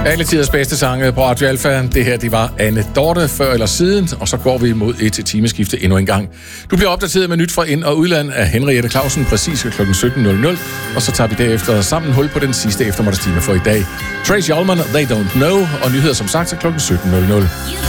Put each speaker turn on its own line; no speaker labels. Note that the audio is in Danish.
Alle tiders bedste sange på Radio Alfa. Det her, det var Anne Dorte før eller siden, og så går vi mod et timeskifte endnu en gang. Du bliver opdateret med nyt fra ind- og udland af Henriette Clausen præcis kl. 17.00, og så tager vi derefter sammen hul på den sidste eftermiddagstime for i dag. Tracy Ullman, They Don't Know, og nyheder som sagt til kl. 17.00.